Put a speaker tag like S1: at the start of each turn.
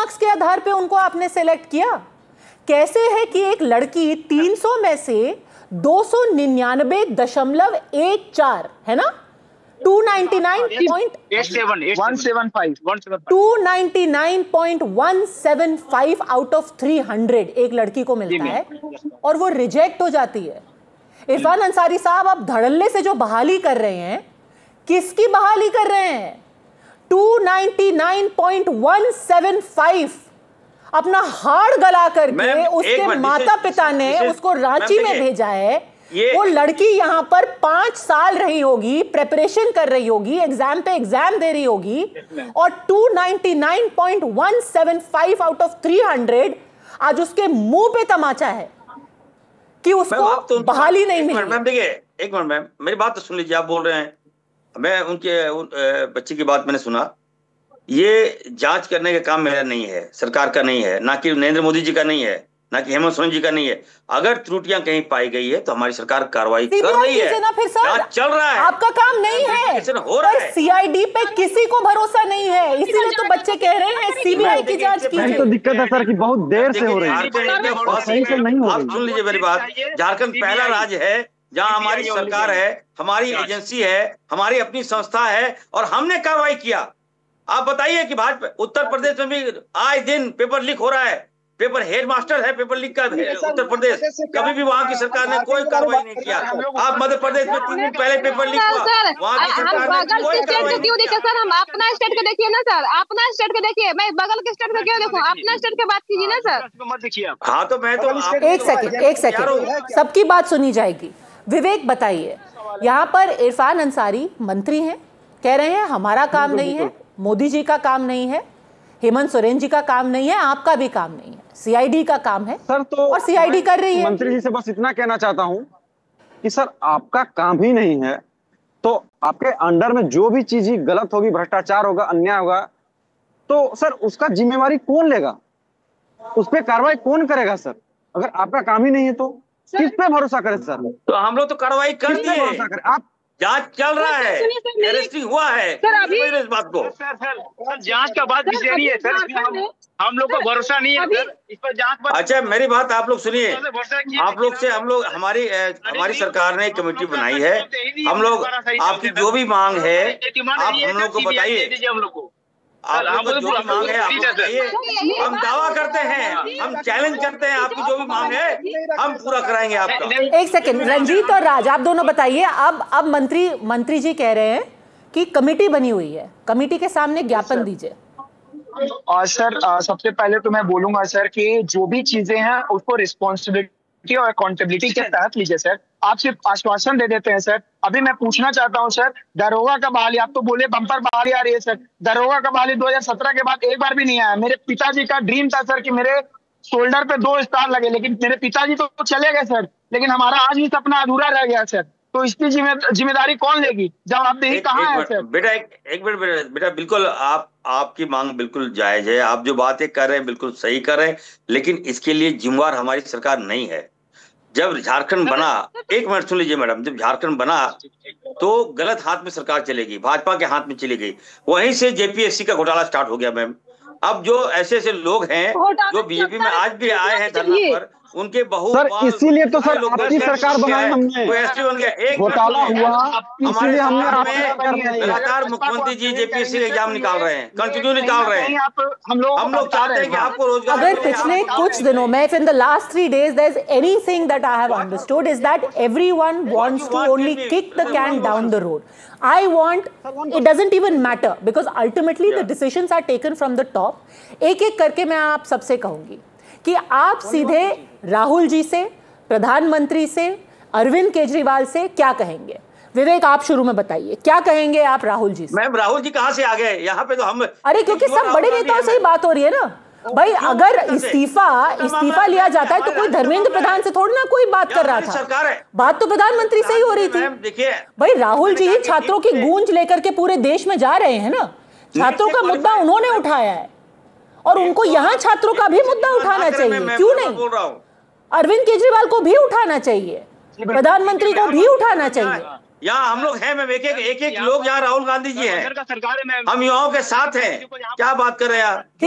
S1: Marks के आधार पे उनको आपने सेलेक्ट किया? कैसे है कि एक लड़की 300 में से 299.14 है ना, 299.175 आउट ऑफ 300 एक लड़की को मिलता है और वो रिजेक्ट हो जाती है। इरफान अंसारी साहब, आप धड़ल्ले से जो बहाली कर रहे हैं, किसकी बहाली कर रहे हैं? 299.175 अपना हाड़ गला करके उसके माता पिता ने उसको रांची में भेजा है। वो लड़की यहां पर 5 साल रही होगी, प्रेपरेशन कर रही होगी, एग्जाम पे एग्जाम दे रही होगी, और 299.175 आउट ऑफ 300 आज उसके मुंह पे तमाचा है कि उसको बहाली नहीं मिली।
S2: मैम देखिए, एक मिनट मैम, मेरी बात तो सुन लीजिए। आप बोल रहे हैं, मैं उनके बच्चे की बात मैंने सुना। ये जांच करने का काम मेरा नहीं है, सरकार का नहीं है, ना कि नरेंद्र मोदी जी का नहीं है, ना कि हेमंत सोरेन जी का नहीं है। अगर त्रुटियां कहीं पाई गई है तो हमारी सरकार कार्रवाई कर रही है,
S1: ना फिर सर,
S2: चल रहा है,
S1: आपका काम नहीं है। पर सीआईडी पे किसी को भरोसा नहीं है, इसीलिए तो बच्चे कह रहे हैं सीबीआई की जांच कीजिए।
S3: तो दिक्कत है सर कि बहुत देर से हो रही है, सही से नहीं हो रही।
S2: आप सुन लीजिए मेरी बात। झारखंड पहला राज्य है जहां हमारी सरकार है, हमारी एजेंसी है, हमारी अपनी संस्था है, और हमने कार्रवाई किया। आप बताइए कि भाजपा उत्तर प्रदेश में भी आए दिन पेपर लीक हो रहा है, पेपर हेडमास्टर है पेपर लीक का उत्तर प्रदेश, कभी भी वहां की सरकार ने कोई कार्रवाई नहीं किया। आप मध्य प्रदेश में 3 दिन पहले पेपर लीक हुआ, वहां की सरकार ने कोई कार्रवाई नहीं किया।
S4: सर हम अपना स्टेट के देखिए ना सर, अपना स्टेट के देखिए, मैं बगल के स्टेट के क्यों देखूं? अपना स्टेट के बात कीजिए ना सर।
S2: हाँ तो मैं तो
S1: एक सेकंड सबकी बात सुनी जाएगी। विवेक बताइए, यहाँ पर इरफान अंसारी मंत्री हैं, कह रहे हैं हमारा काम नहीं है, मोदी जी का काम नहीं है, हेमंत सोरेन जी का काम नहीं है, आपका भी काम नहीं है, सीआईडी का काम है
S3: सर। तो
S1: और सीआईडी कर रही है।
S3: मंत्री जी से बस इतना कहना चाहता हूं कि सर आपका काम ही नहीं है तो आपके अंडर में जो भी चीज गलत होगी, भ्रष्टाचार होगा, अन्याय होगा, तो सर उसका जिम्मेवारी कौन लेगा? उस पर कार्रवाई कौन करेगा सर? अगर आपका काम ही नहीं है तो किस पे भरोसा करें सर?
S2: तो हम लोग तो कार्रवाई कर दिए,
S3: आप
S2: जांच चल रहा है, अरेस्टिंग हुआ है इस बात को।
S5: सर जांच का बात विषय नहीं है सर, हम लोग को भरोसा नहीं है सर इस पर जांच।
S2: अच्छा मेरी बात आप लोग सुनिए, आप लोग से हम लोग हमारी सरकार ने कमेटी बनाई है, हम लोग आपकी जो भी मांग है आप हम लोग को बताइए, हम लोग को आप लोग जो भी मांग है आप बताइए। हम दावा करते हैं, हम चैलेंज करते हैं, आपकी जो भी मांग है हम पूरा कराएंगे आपका।
S1: एक सेकंड, रंजीत और राज आप दोनों बताइए। अब मंत्री जी कह रहे हैं कि कमेटी बनी हुई है, कमेटी के सामने ज्ञापन दीजिए।
S5: और सर सबसे पहले तो मैं बोलूंगा सर कि जो भी चीजें हैं उसको रिस्पॉन्सिबिलिटी और अकाउंटेबिलिटी के तहत लीजिए सर। आप सिर्फ आश्वासन दे देते हैं सर। अभी मैं पूछना चाहता हूं सर, दरोगा का बहाली, आप तो बोले बम्पर बहाली आ रही है सर, दरोगा का बहाली 2017 के बाद एक बार भी नहीं आया। मेरे पिताजी का ड्रीम था सर कि मेरे शोल्डर पे 2 स्टार लगे, लेकिन मेरे पिताजी तो चले गए सर, लेकिन हमारा आज भी सपना अधूरा रह गया सर। तो इसकी जिम्मेदारी कौन लेगी? जवाबदेही कहाँ है सर?
S2: बेटा एक मिनट बेटा, बिल्कुल आपकी मांग बिल्कुल जायज है, आप जो बातें कर रहे हैं बिल्कुल सही कर रहे हैं, लेकिन इसके लिए जिम्मेवार हमारी सरकार नहीं है। जब झारखंड बना, एक मिनट सुन लीजिए मैडम, जब झारखंड बना तो गलत हाथ में सरकार चलेगी, भाजपा के हाथ में चली गई, वहीं से जेपीएससी का घोटाला स्टार्ट हो गया मैम। अब जो ऐसे लोग हैं जो बीजेपी में आज भी आए हैं धरना पर, उनके बहु
S3: सर इसीलिए तो सर आपकी सरकार बनाई हमने, घोटाला हुआ इसीलिए हमने
S2: लगातार मुख्यमंत्री जी जेपीएससी का एग्जाम निकाल रहे हैं, कंटिन्यू निकाल रहे हैं। हम लोग चाहते हैं कि आपको रोजगार।
S1: अगर पिछले कुछ दिनों में, if in the last 3 days there is anything that I have understood is that everyone wants to only kick the can down the road. I want, it doesn't even matter because ultimately the decisions are taken from the top. एक-एक करके मैं आप सबसे कहूंगी कि आप सीधे राहुल जी से, प्रधानमंत्री से, अरविंद केजरीवाल से क्या कहेंगे? विवेक आप शुरू में बताइए, क्या कहेंगे आप राहुल जी से?
S2: मैम राहुल जी कहां से आ गए यहाँ पे? तो हम
S1: अरे क्योंकि सब बड़े नेताओं से ही बात हो रही है ना भाई। अगर इस्तीफा लिया जाता है तो कोई धर्मेंद्र प्रधान से थोड़ी ना कोई बात कर रहा था, बात तो प्रधानमंत्री से ही हो रही थी।
S2: देखिए
S1: भाई राहुल जी ही छात्रों की गूंज लेकर के पूरे देश में जा रहे हैं ना, छात्रों का मुद्दा उन्होंने उठाया है और उनको यहाँ छात्रों का भी मुद्दा उठाना चाहिए, क्यों नहीं? अरविंद केजरीवाल को भी उठाना चाहिए, प्रधानमंत्री को भी उठाना चाहिए।
S2: यहाँ हम लोग हैं मैम, एक एक लोग यहाँ राहुल गांधी जी हैं, हम युवाओं के साथ हैं, क्या बात कर रहे हैं आप?